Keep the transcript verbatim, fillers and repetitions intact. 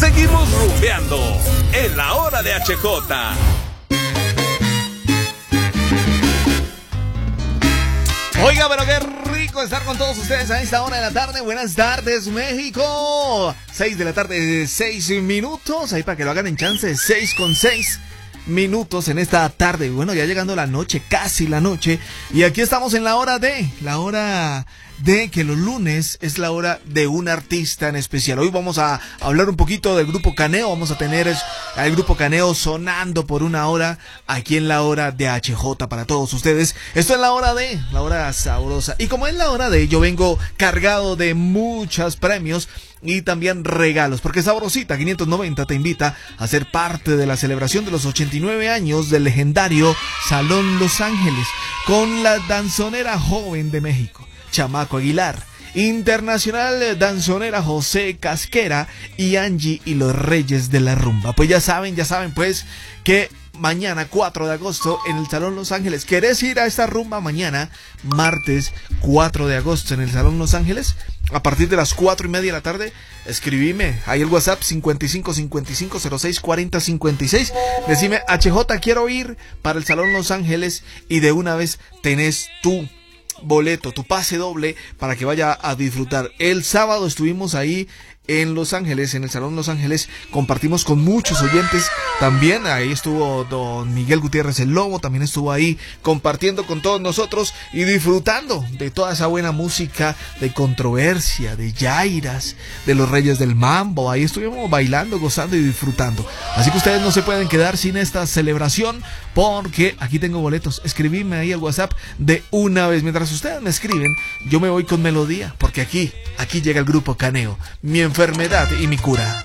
Seguimos rumbeando en la hora de H J. Oiga, pero qué rico estar con todos ustedes a esta hora de la tarde. Buenas tardes, México. Seis de la tarde, seis minutos. Ahí para que lo hagan en chance, seis con seis minutos en esta tarde. Bueno, ya llegando la noche, casi la noche. Y aquí estamos en la hora de, la hora de que los lunes es la hora de un artista en especial. Hoy vamos a hablar un poquito del Grupo Caneo. Vamos a tener al Grupo Caneo sonando por una hora aquí en la hora de H J para todos ustedes. Esto es la hora de, la hora sabrosa. Y como es la hora de, yo vengo cargado de muchos premios y también regalos, porque Sabrosita quinientos noventa te invita a ser parte de la celebración de los ochenta y nueve años del legendario Salón Los Ángeles con la danzonera joven de México, Chamaco Aguilar, internacional danzonera José Casquera y Angie y los Reyes de la Rumba. Pues ya saben, ya saben pues que mañana cuatro de agosto en el Salón Los Ángeles. ¿Querés ir a esta rumba mañana, martes cuatro de agosto en el Salón Los Ángeles? A partir de las cuatro y media de la tarde, escribime ahí el WhatsApp cincuenta y cinco cincuenta y cinco cero seis cuarenta cincuenta y seis. Decime, H J, quiero ir para el Salón Los Ángeles, y de una vez tenés tu boleto, tu pase doble para que vaya a disfrutar. El sábado estuvimos ahí en Los Ángeles, en el Salón Los Ángeles, compartimos con muchos oyentes. También ahí estuvo don Miguel Gutiérrez el Lobo, también estuvo ahí compartiendo con todos nosotros y disfrutando de toda esa buena música de Controversia, de Yairas, de los Reyes del Mambo. Ahí estuvimos bailando, gozando y disfrutando. Así que ustedes no se pueden quedar sin esta celebración, porque aquí tengo boletos. Escribidme ahí al WhatsApp de una vez. Mientras ustedes me escriben, yo me voy con melodía, porque aquí, aquí llega el Grupo Caneo, mi enfermedad y mi cura.